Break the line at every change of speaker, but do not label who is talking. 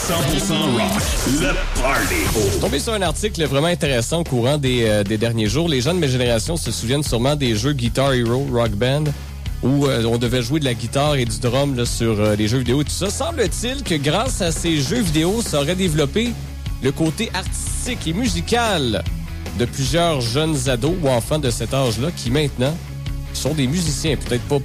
rock, le party.
Je suis tombé sur un article vraiment intéressant au courant des derniers jours. Les gens de ma génération se souviennent sûrement des jeux Guitar Hero, Rock Band, où on devait jouer de la guitare et du drum là, sur les jeux vidéo et tout ça. Semble-t-il que grâce à ces jeux vidéo, ça aurait développé le côté artistique et musical de plusieurs jeunes ados ou enfants de cet âge-là qui maintenant sont des musiciens. Peut-être pas